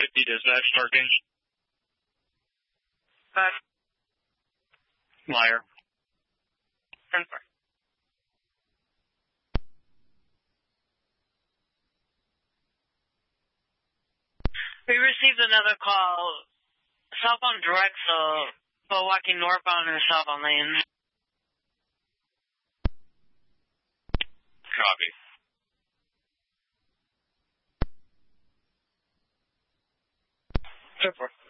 50, dispatch, start gauge. Liar. 10-4. We received another call. Southbound direct, so walking northbound in the southbound lane. Copy. Sure.